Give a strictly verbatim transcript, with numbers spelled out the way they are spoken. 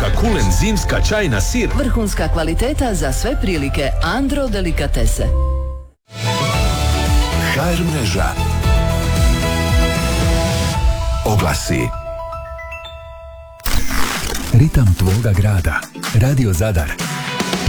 jabuka, kulen, zimska, čajna, sir. Vrhunska kvaliteta za sve prilike. Andro delikatese. ha er mreža. Oglasi. Ritam tvoga grada. Radio Zadar.